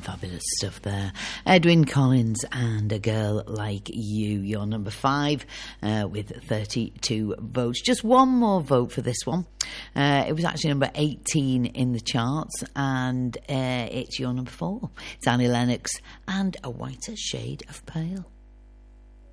fabulous stuff there. Edwyn Collins and A Girl Like You, your number 5 with 32 votes. Just one more vote for this one. It was actually number 18 in the charts, and it's your number 4. It's Annie Lennox and A Whiter Shade of Pale.